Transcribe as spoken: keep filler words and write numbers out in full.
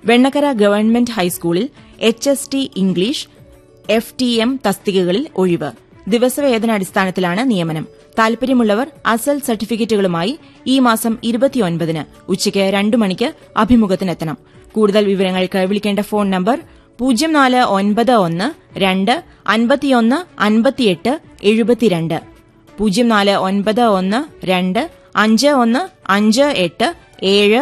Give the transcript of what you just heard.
Vennakkara government ഹൈസ്കൂളിൽ H S T English, F T M തസ്തികകളിൽ ഒഴിവ്. ദിവസവേതനാടിസ്ഥാനത്തിലാണ് നിയമനം. താൽപര്യമുള്ളവർ അസൽ സർട്ടിഫിക്കറ്റുകളുമായി ഈ മാസം ഇരുപത്തിയൊൻപതിന് ഉച്ചയ്ക്ക് രണ്ടു മണിക്ക് അഭിമുഖത്തിനെത്തണം. കൂടുതൽ വിവരങ്ങൾക്ക് വിളിക്കേണ്ട ഫോൺ നമ്പർ പൂജ്യം നാല് ഒൻപത് ഒന്ന് രണ്ട് അൻപത്തിയൊന്ന് അൻപത്തിയെട്ട് എഴുപത്തിരണ്ട് പൂജ്യം നാല് ഒൻപത് ഒന്ന് രണ്ട് അഞ്ച് ഒന്ന് അഞ്ച് എട്ട് ഏഴ്